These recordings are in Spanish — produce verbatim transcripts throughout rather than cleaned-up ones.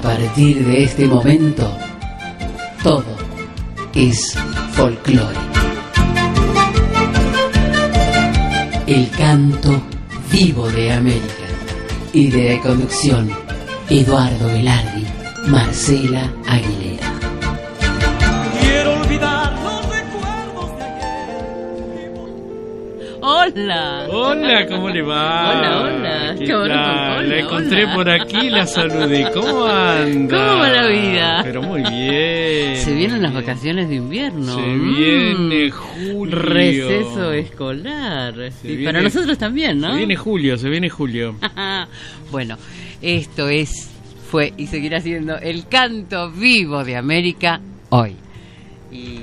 A partir de este momento, todo es folclore. El canto vivo de América. Idea y conducción, Eduardo Velardi, Marcela Aguilera. Quiero olvidar los recuerdos de ayer. Hola. Hola, ¿cómo le va? Hola, hola. ¿Qué Qué bueno, tal? hola, La encontré hola. por aquí, la saludé. ¿Cómo anda? ¿Cómo va la vida? Pero muy bien. Se vienen las vacaciones de invierno. Se Mm. viene julio. Receso escolar. Se Y viene- para nosotros también, ¿no? Se viene julio, se viene julio. Bueno, esto es, fue y seguirá siendo el canto vivo de América hoy. Y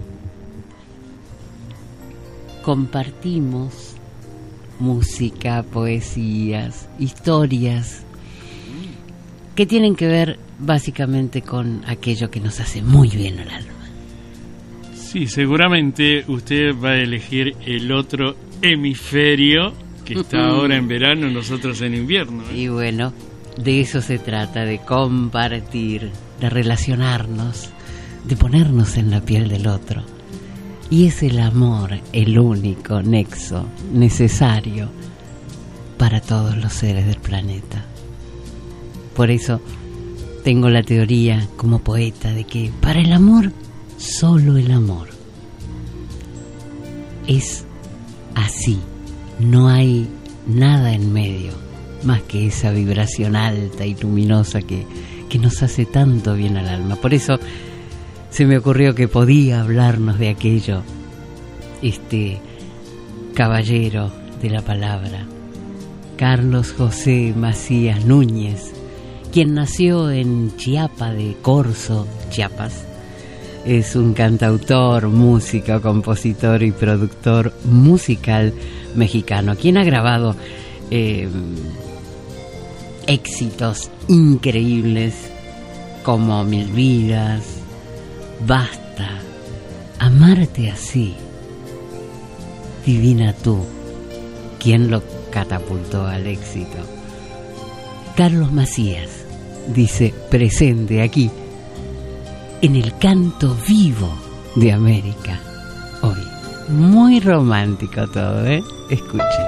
compartimos música, poesías, historias que tienen que ver básicamente con aquello que nos hace muy bien al alma. Sí, seguramente usted va a elegir el otro hemisferio que está ahora en verano, nosotros en invierno. ¿eh? Y bueno, de eso se trata, de compartir, de relacionarnos, de ponernos en la piel del otro. Y es el amor el único nexo necesario para todos los seres del planeta. Por eso tengo la teoría como poeta de que para el amor, solo el amor. Es así, no hay nada en medio más que esa vibración alta y luminosa que, que nos hace tanto bien al alma. Por eso se me ocurrió que podía hablarnos de aquello este caballero de la palabra, Carlos José Macías Núñez, quien nació en Chiapa de Corzo, Chiapas. Es un cantautor, músico, compositor y productor musical mexicano, quien ha grabado eh, éxitos increíbles como Mil Vidas, Basta, Amarte Así, Divina Tú, quien lo catapultó al éxito. Carlos Macías dice presente aquí en el canto vivo de América hoy. Muy romántico todo, ¿eh? Escuchen.